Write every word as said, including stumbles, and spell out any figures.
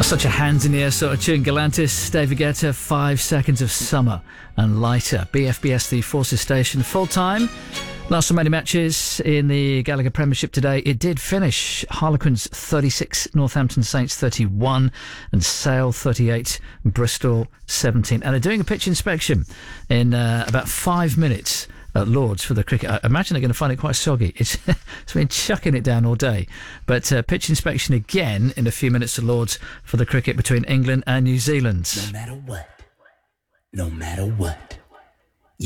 Such a hands-in-the-air sort of tune. Galantis, David Guetta, Five Seconds of Summer and Lighter. B F B S, the Forces Station, full-time. Last so many matches in the Gallagher Premiership today. It did finish. Harlequins thirty-six, Northampton Saints thirty-one, and Sale thirty-eight, Bristol seventeen. And they're doing a pitch inspection in uh, about five minutes at Lords for the cricket. I imagine they're going to find it quite soggy. It's, it's been chucking it down all day. But uh, pitch inspection again in a few minutes at Lords for the cricket between England and New Zealand. No matter what, no matter what.